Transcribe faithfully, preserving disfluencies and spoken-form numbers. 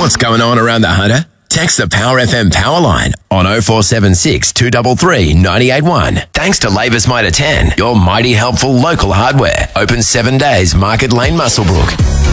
What's going on around the Hunter? Text the Power F M power line on oh four seven six, two three three, nine eight one. Thanks to Labour's Mitre ten, your mighty helpful local hardware. Open seven days, Market Lane, Muswellbrook.